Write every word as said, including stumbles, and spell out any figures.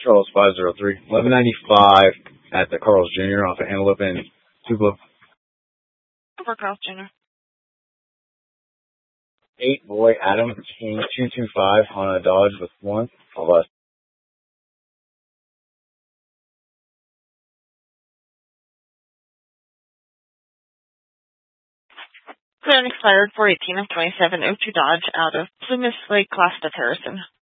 Charles five zero three. eleven ninety-five at the Carl's Junior off of Antelope and Tupelo. For Carl's Junior eight Boy Adam King two two five on a Dodge with one. All less. Clear and expired four eighteen of twenty-seven oh two Dodge out of Plymouth Lake Class of Harrison.